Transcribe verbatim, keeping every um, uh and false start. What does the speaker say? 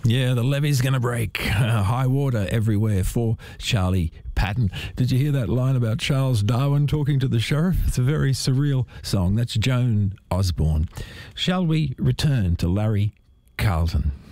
Yeah, the levee's going to break. Uh, high water everywhere for Charlie Patton. Did you hear that line about Charles Darwin talking to the sheriff? It's a very surreal song. That's Joan Osborne. Shall we return to Larry Carlton?